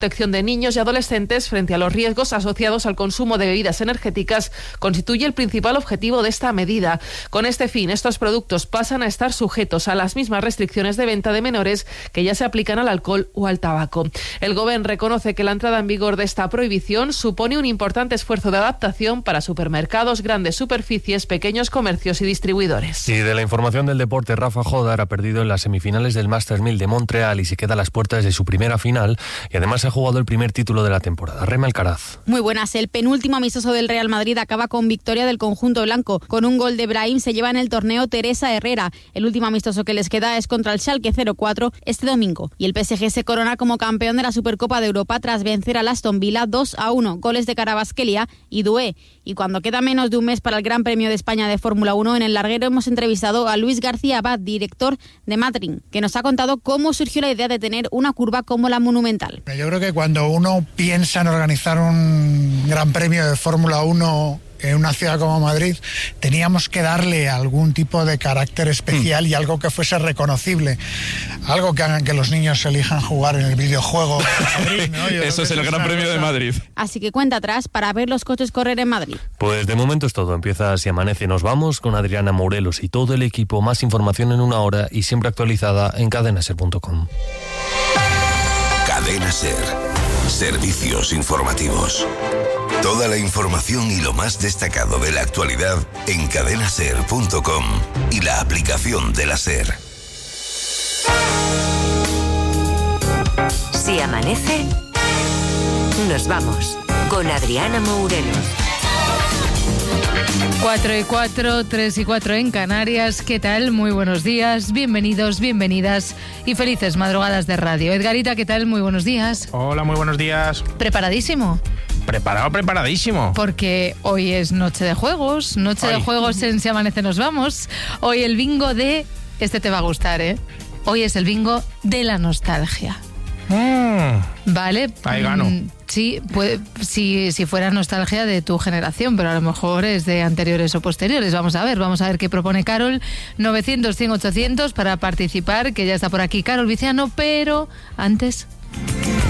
protección de niños y adolescentes frente a los riesgos asociados al consumo de bebidas energéticas constituye el principal objetivo de esta medida. Con este fin, estos productos pasan a estar sujetos a las mismas restricciones de venta de menores que ya se aplican al alcohol o al tabaco. El Gobierno reconoce que la entrada en vigor de esta prohibición supone un importante esfuerzo de adaptación para supermercados, grandes superficies, pequeños comercios y distribuidores. Y de la información del deporte, Rafa Jodar ha perdido en las semifinales del Masters 1000 de Montreal y se queda a las puertas de su primera final, y además ha jugado el primer título de la temporada. Rema Alcaraz. Muy buenas. El penúltimo amistoso del Real Madrid acaba con victoria del conjunto blanco. Con un gol de Brahim se lleva en el torneo Teresa Herrera. El último amistoso que les queda es contra el Schalke 04 este domingo. Y el PSG se corona como campeón de la Supercopa de Europa tras vencer al Aston Villa 2-1. Goles de Carabasquelia y Doué. Y cuando queda menos de un mes para el Gran Premio de España de Fórmula 1, en el larguero hemos entrevistado a Luis García Abad, director de Matring, que nos ha contado cómo surgió la idea de tener una curva como la Monumental. Yo creo que cuando uno piensa en organizar un Gran Premio de Fórmula 1 en una ciudad como Madrid, teníamos que darle algún tipo de carácter especial y algo que fuese reconocible, algo que hagan que los niños elijan jugar en el videojuego de Madrid, ¿no? Eso es el Gran Premio de Madrid. Así que cuenta atrás para ver los coches correr en Madrid. Pues de momento es todo. Empieza Si Amanece. Nos vamos con Adriana Morelos y todo el equipo. Más información en una hora y siempre actualizada en cadenaser.com. Cadena Ser. Servicios informativos. Toda la información y lo más destacado de la actualidad en cadenaser.com y la aplicación de la Ser. Si amanece, nos vamos con Adriana Morelos. 4:04, 3:04 en Canarias. ¿Qué tal? Muy buenos días, bienvenidos, bienvenidas y felices madrugadas de radio. Edgarita, ¿qué tal? Muy buenos días. Hola, muy buenos días. ¿Preparadísimo? Preparadísimo. Porque hoy es noche de juegos en Si Amanece Nos Vamos. Hoy el bingo de... Este te va a gustar, ¿eh? Hoy es el bingo de la nostalgia. Vale. Ahí gano. Sí, pues, si fuera nostalgia de tu generación, pero a lo mejor es de anteriores o posteriores. Vamos a ver qué propone Carol. 900, 100, 800 para participar, que ya está por aquí Carol Viciano, pero antes...